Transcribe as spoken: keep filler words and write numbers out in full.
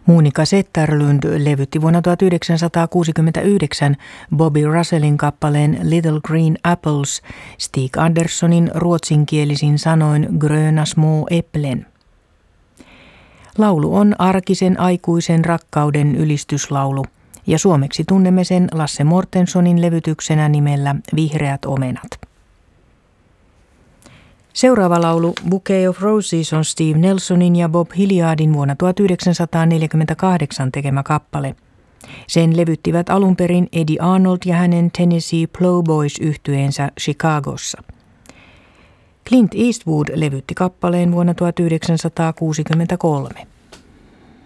Monika Zetterlund levytti vuonna tuhatyhdeksänsataakuusikymmentäyhdeksän Bobby Russellin kappaleen Little Green Apples Stig Anderssonin ruotsinkielisin sanoin Gröna små äpplen. Laulu on arkisen aikuisen rakkauden ylistyslaulu ja suomeksi tunnemme sen Lasse Mortenssonin levytyksenä nimellä Vihreät omenat. Seuraava laulu Bouquet of Roses on Steve Nelsonin ja Bob Hilliardin vuonna tuhatyhdeksänsataaneljäkymmentäkahdeksan tekemä kappale. Sen levyttivät alun perin Eddie Arnold ja hänen Tennessee Plowboys-yhtyeensä Chicagossa. Clint Eastwood levytti kappaleen vuonna tuhatyhdeksänsataakuusikymmentäkolme.